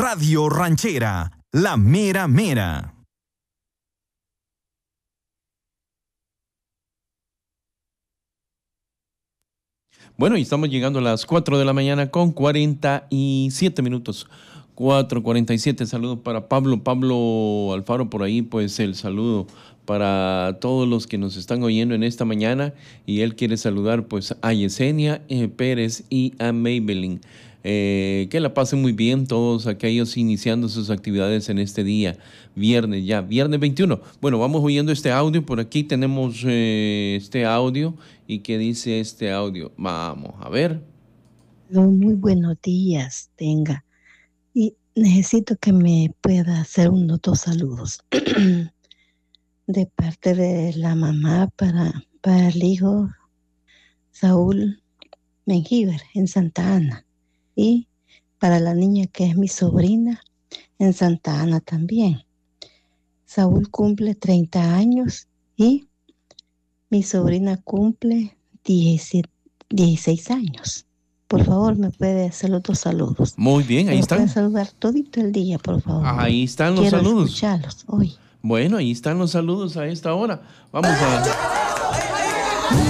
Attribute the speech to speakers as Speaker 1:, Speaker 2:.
Speaker 1: Radio Ranchera, la mera mera.
Speaker 2: Bueno, y estamos llegando a las 4 de la mañana con 47 minutos. 4:47. Saludos para Pablo Alfaro por ahí, pues el saludo para todos los que nos están oyendo en esta mañana, y él quiere saludar pues a Yesenia Pérez y a Maybelline. Que la pasen muy bien todos aquellos iniciando sus actividades en este día, viernes 21. Bueno, vamos oyendo este audio. Por aquí tenemos este audio. ¿Y qué dice este audio? Vamos a ver.
Speaker 3: Muy buenos días, tenga. Y necesito que me pueda hacer unos 2 saludos. De parte de la mamá para el hijo Saúl Mengíbar en Santa Ana. Y para la niña que es mi sobrina en Santa Ana también. Saúl cumple 30 años y mi sobrina cumple 16 años. Por favor, me puede hacer los 2 saludos.
Speaker 2: Muy bien, ahí están.
Speaker 3: Me puede saludar todito el día, por favor.
Speaker 2: Ahí están los
Speaker 3: Quiero
Speaker 2: saludos.
Speaker 3: escucharlos hoy.
Speaker 2: Bueno, ahí están los saludos a esta hora. Vamos a...